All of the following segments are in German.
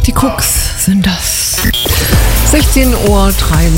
Die Krux sind das. 16:23 Uhr.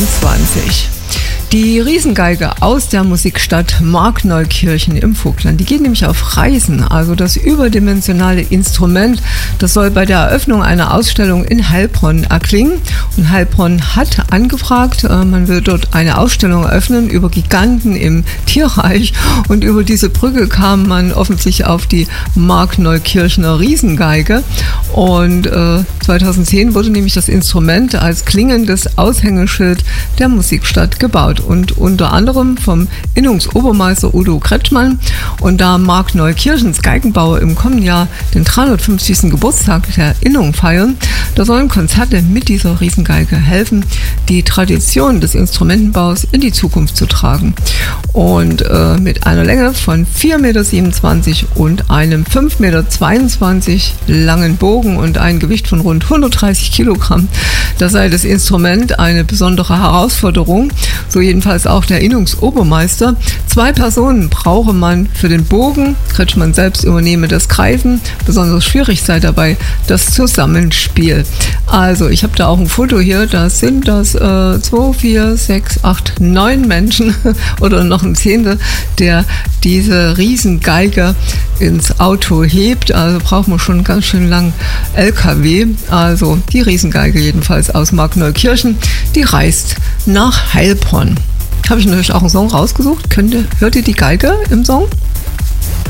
Die Riesengeige aus der Musikstadt Markneukirchen im Vogtland, die geht nämlich auf Reisen. Also das überdimensionale Instrument, das soll bei der Eröffnung einer Ausstellung in Heilbronn erklingen. Und Heilbronn hat angefragt, man will dort eine Ausstellung eröffnen über Giganten im Tierreich. Und über diese Brücke kam man offensichtlich auf die Markneukirchener Riesengeige. Und 2010 wurde nämlich das Instrument als klingendes Aushängeschild der Musikstadt gebaut. Und unter anderem vom Innungsobermeister Udo Kretschmann. Und da Markneukirchens Geigenbauer im kommenden Jahr den 350. Geburtstag der Innung feiern, da sollen Konzerte mit dieser Riesengeige helfen, die Tradition des Instrumentenbaus in die Zukunft zu tragen. Und mit einer Länge von 4,27 Meter und einem 5,22 Meter langen Bogen und einem Gewicht von rund 130 Kilogramm, da sei das Instrument eine besondere Herausforderung, so jedenfalls auch der Innungsobermeister. 2 Personen brauche man für den Bogen. Kretschmann selbst übernehme das Greifen. Besonders schwierig sei dabei das Zusammenspiel. Also ich habe da auch ein Foto hier. Da sind das 2, 4, 6, 8, 9 Menschen oder noch ein Zehntel, der diese Riesengeige ins Auto hebt. Also braucht man schon ganz schön lang LKW. Also die Riesengeige jedenfalls aus Markneukirchen, die reist nach Heilbronn. Habe ich natürlich auch einen Song rausgesucht. Hört ihr die Geige im Song?